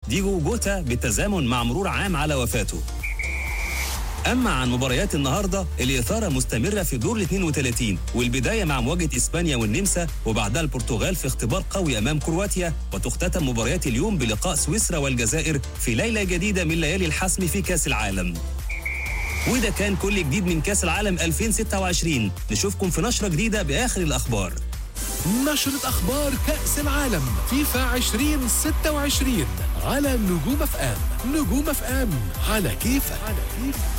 ديجو جوتا بالتزامن مع مرور عام على وفاته. أما عن مباريات النهاردة، الإثارة مستمرة في دور ال 32 والبداية مع مواجهة إسبانيا والنمسا وبعدها البرتغال في اختبار قوي أمام كرواتيا، وتختتم مباريات اليوم بلقاء سويسرا والجزائر في ليلة جديدة من ليالي الحسم في كأس العالم. وده كان كل جديد من كأس العالم 2026. نشوفكم في نشرة جديدة بآخر الأخبار. نشرة أخبار كأس العالم فيفا 2026 على نجوم اف ام. نجوم اف ام على كيفك.